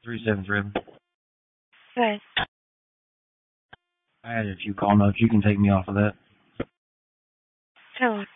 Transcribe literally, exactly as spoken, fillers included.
three seven three. Good. I added a few call notes. You can take me off of that. Tell